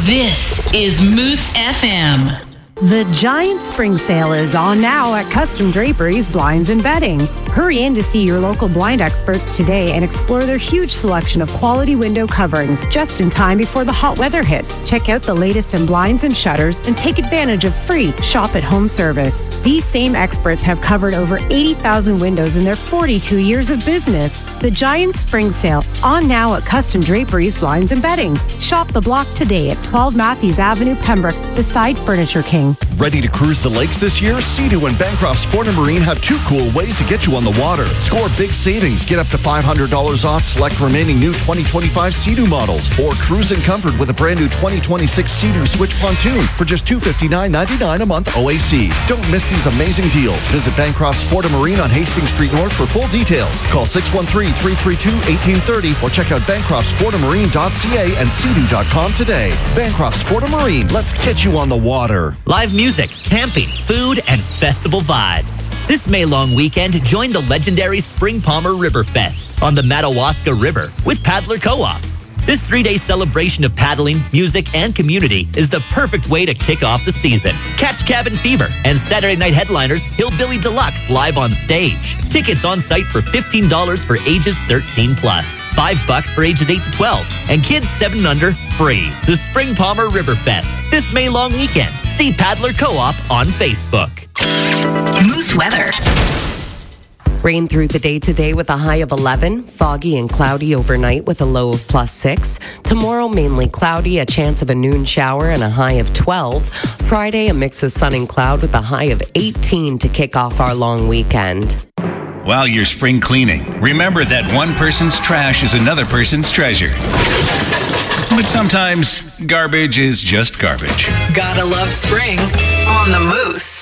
This is Moose FM. The giant spring sale is on now at Custom Draperies Blinds and Bedding. Hurry in to see your local blind experts today and explore their huge selection of quality window coverings just in time before the hot weather hits. Check out the latest in blinds and shutters and take advantage of free shop-at-home service. These same experts have covered over 80,000 windows in their 42 years of business. The giant spring sale on now at Custom Draperies Blinds and Bedding. Shop the block today at 12 Matthews Avenue, Pembroke, beside Furniture King. Ready to cruise the lakes this year? Sea-Doo and Bancroft Sport & Marine have two cool ways to get you on the water. Score big savings. Get up to $500 off select remaining new 2025 Sea-Doo models. Or cruise in comfort with a brand new 2026 Sea-Doo Switch Pontoon for just $259.99 a month OAC. Don't miss these amazing deals. Visit Bancroft Sport & Marine on Hastings Street North for full details. Call 613-332-1830 or check out BancroftSportandMarine.ca and Sea-Doo.com today. Bancroft Sport & Marine. Let's get you on the water. Live music, camping, food, and festival vibes. This May-long weekend, join the legendary Spring Palmer River Fest on the Madawaska River with Paddler Co-op. This 3-day celebration of paddling, music, and community is the perfect way to kick off the season. Catch Cabin Fever and Saturday night headliners Hillbilly Deluxe live on stage. Tickets on site for $15 for ages 13 plus, $5 for ages 8 to 12, and kids 7 and under free. The Spring Palmer River Fest this May-long weekend. See Paddler Co-op on Facebook. Moose weather. Rain through the day today with a high of 11, foggy and cloudy overnight with a low of +6. Tomorrow, mainly cloudy, a chance of a noon shower and a high of 12. Friday, a mix of sun and cloud with a high of 18 to kick off our long weekend. While you're spring cleaning, remember that one person's trash is another person's treasure. But sometimes, garbage is just garbage. Gotta love spring on the Moose.